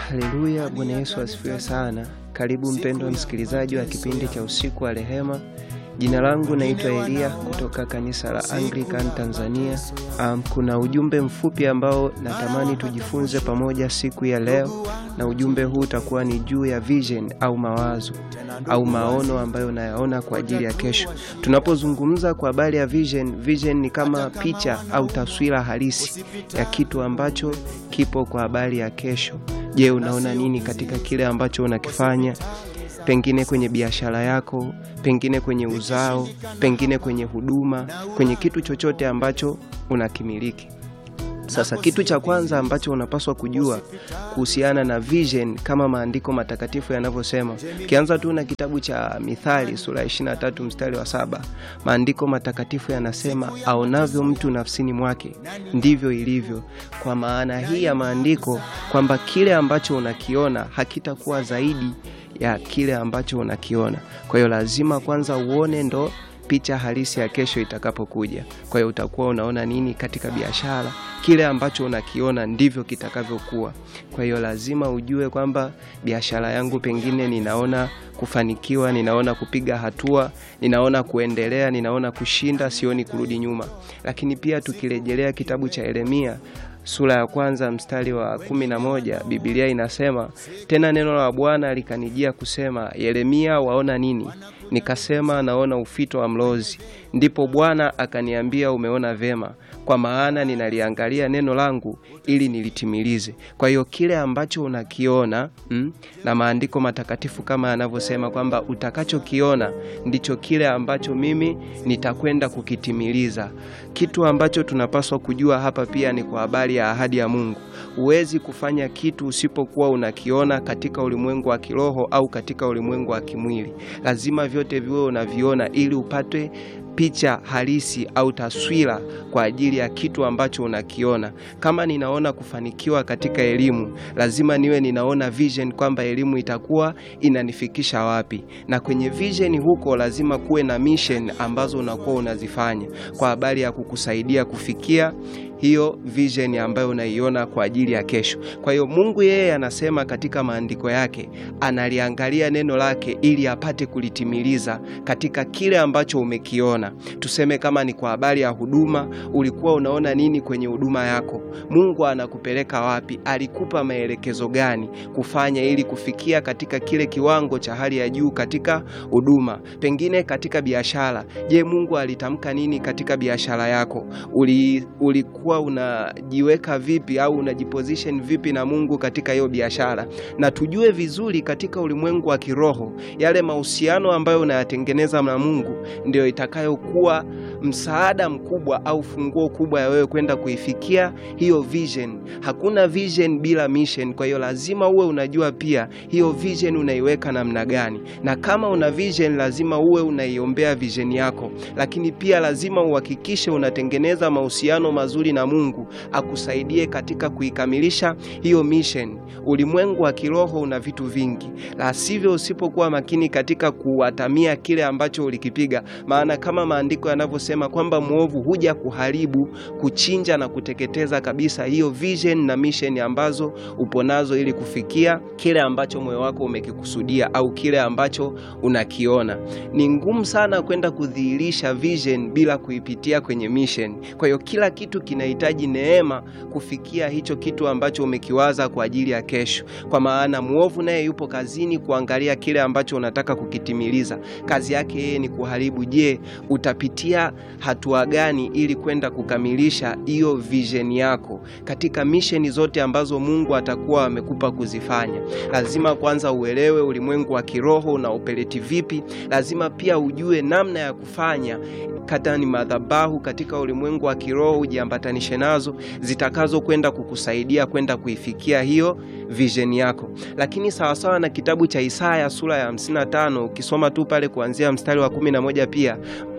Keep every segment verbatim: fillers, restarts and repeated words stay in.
Haleluya, Bwana Yesu asifiwe sana. Karibu mpendwa msikilizaji wa kipindi cha usiku wa rehema. Jina langu naitwa Elia kutoka kanisa la Anglican Tanzania. Um, kuna ujumbe mfupi ambao natamani tujifunze pamoja siku ya leo, na ujumbe huu utakuwa ni juu ya vision au mawazo au maono ambayo unayaona kwa ajili ya kesho. Tunapozungumza kwa habari ya vision, vision ni kama picha au taswira halisi ya kitu ambacho kipo kwa habari ya kesho. Je, unaona nini katika kile ambacho unakifanya? Pengine kwenye biashara yako, pengine kwenye uzao, pengine kwenye huduma, kwenye kitu chochote ambacho unakimiliki. Sasa kitu cha kwanza ambacho unapaswa kujua kuhusiana na vision kama maandiko matakatifu yanavyosema. Kianza tu na kitabu cha Mithali sura ishirini na tatu mstari wa saba. Maandiko matakatifu yanasema aonavyo mtu nafsini mwake ndivyo ilivyo. Kwa maana hii ya maandiko kwamba kile ambacho unakiona hakitakuwa zaidi ya kile ambacho unakiona. Kwa hiyo lazima kwanza uone ndo picha halisi ya kesho itakapokuja. Kwa hiyo utakuwa unaona nini katika biashara, kile ambacho unakiona ndivyo kitakavyokuwa. Kwa hiyo lazima ujue kwamba biashara yangu pengine ninaona kufanikiwa, ninaona kupiga hatua, ninaona kuendelea, ninaona kushinda, sioni kurudi nyuma. Lakini pia tukirejelea kitabu cha Yeremia sura ya kwanza mstari wa kumi na moja, Biblia inasema, tena neno la Bwana likanijia kusema, Yeremia waona nini? Nikasema naona ufito wa mlozi. Ndipo Bwana akaniambia, umeona vema, kwa maana ninaliangalia neno langu ili nilitimilize. Kwa hiyo kile ambacho unakiona mm, na maandiko matakatifu kama yanavyosema kwamba utakachokiona ndicho kile ambacho mimi nitakwenda kukitimiliza. Kitu ambacho tunapaswa kujua hapa pia ni kwa habari ya ahadi ya Mungu. Huwezi kufanya kitu usipokuwa unakiona katika ulimwengu wa kiroho au katika ulimwengu wa kimwili. Lazima vyote viwe unaviona ili upate picha halisi au taswira kwa ajili ya kitu ambacho unakiona. Kama ninaona kufanikiwa katika elimu, lazima niwe ninaona vision kwamba elimu itakuwa inanifikisha wapi. Na kwenye vision huko lazima kuwe na mission ambazo unakuwa unazifanya kwa habari ya kukusaidia kufikia hiyo vision ambayo unaiona kwa ajili ya kesho. Kwa hiyo Mungu yeye anasema katika maandiko yake, analiangalia neno lake ili apate kulitimiliza katika kile ambacho umekiona. Tuseme kama ni kwa habari ya huduma, ulikuwa unaona nini kwenye huduma yako? Mungu anakupeleka wapi? Alikupa maelekezo gani kufanya ili kufikia katika kile kiwango cha hali ya juu katika huduma? Pengine katika biashara, je, Mungu alitamka nini katika biashara yako? Uli, ulikuwa unajiweka vipi au unajiposition vipi na Mungu katika hiyo biashara? Na tujue vizuri katika ulimwengu wa kiroho, yale mahusiano ambayo unayatengeneza na Mungu ndio itakayokuwa msaada mkubwa au funguo kubwa ya wewe kwenda kuifikia hiyo vision. Hakuna vision bila mission. Kwa hiyo lazima uwe unajua pia hiyo vision unaiweka namna gani. Na kama una vision lazima uwe unaiombea vision yako. Lakini pia lazima uhakikishe unatengeneza mahusiano mazuri na Mungu akusaidie katika kuikamilisha hiyo mission. Ulimwengu wa kiroho una vitu vingi. La sivyo usipokuwa makini katika kuatamia kile ambacho ulikipiga. Maana kama maandiko yanavyosema kwamba muovu huja kuharibu, kuchinja na kuteketeza kabisa hiyo vision na mission ambazo upo nazo ili kufikia kile ambacho moyo wako umekikusudia au kile ambacho unakiona. Ni ngumu sana kwenda kudhihirisha vision bila kuipitia kwenye mission. Kwa hiyo kila kitu kinahitaji neema kufikia hicho kitu ambacho umekiwaza kwa ajili ya kesho. Kwa maana muovu naye yupo kazini kuangalia kile ambacho unataka kukitimiliza. Kazi yake yeye ni kuharibu. Je, utapitia hatua gani ili kwenda kukamilisha hiyo vision yako katika mission zote ambazo Mungu atakuwa amekupa kuzifanya? Lazima kwanza uelewe ulimwengu wa kiroho unaopeleti vipi. Lazima pia ujue namna ya kufanya kata ni madhabahu katika ulimwengu wa kiroho, ujiambatanishe nazo zitakazo kwenda kukusaidia kwenda kuifikia hiyo vision yako. Lakini sawa sawa na kitabu cha Isaya sura ya hamsini na tano, ukisoma tu pale kuanzia mstari wa kumi na moja pia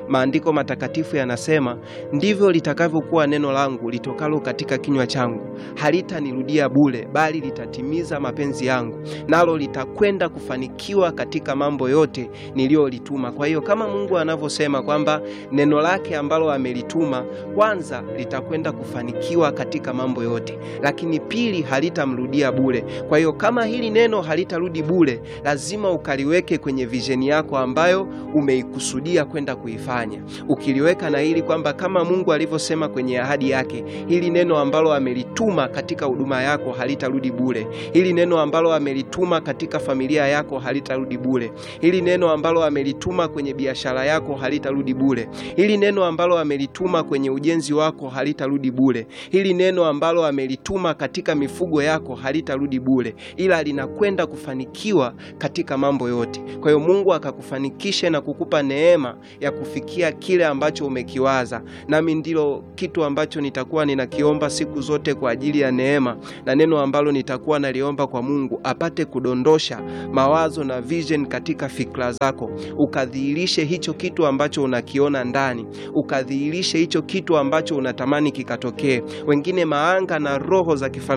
maandiko matakatifu yanasema, ndivyo litakavyokuwa neno langu litokalo katika kinywa changu, halitanirudia bure, bali litatimiza mapenzi yangu, nalo litakwenda kufanikiwa katika mambo yote niliyolituma. Kwa hiyo kama Mungu anavyosema kwamba neno lake ambalo amelituma, kwanza litakwenda kufanikiwa katika mambo yote, lakini pili halitamrudia bure. Kwa hiyo kama hili neno halitarudi bure, lazima ukaliweke kwenye vision yako ambayo umeikusudia kwenda kuifanya. Ukiliweka na hili kwamba kama Mungu alivyosema kwenye ahadi yake, hili neno ambalo amelituma katika huduma yako halitarudi bure. Hili neno ambalo amelituma katika familia yako halitarudi bure. Hili neno ambalo amelituma kwenye biashara yako halitarudi bure. Hili neno ambalo amelituma kwenye ujenzi wako halitarudi bure. Hili neno ambalo amelituma katika mifugo yako halitarudi bure, ila linakwenda kufanikiwa katika mambo yote. Kwa hiyo Mungu akakufanikishe na kukupa neema ya kufikia kile ambacho umekiwaza. Nami ndilo kitu ambacho nitakuwa ninakiomba siku zote kwa ajili ya neema, na neno ambalo nitakuwa naliomba kwa Mungu apate kudondosha mawazo na vision katika fikra zako, ukadhihirishe hicho kitu ambacho unakiona ndani, ukadhihirishe hicho kitu ambacho unatamani kikatokee. Wengine maanga na roho za kifamilia